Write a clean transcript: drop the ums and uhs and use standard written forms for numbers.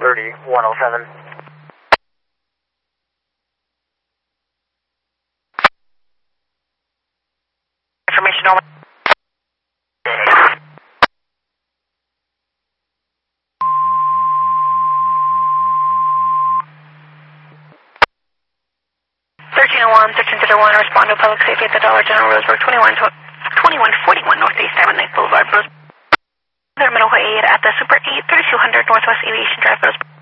30-107. Information over. Respond to public safety at the Dollar General, Roseburg, 2141 Northeast Diamond Lake Boulevard, Roseburg. Middle aid at the Super 8, 3200 Northwest Aviation Drive, Roseburg.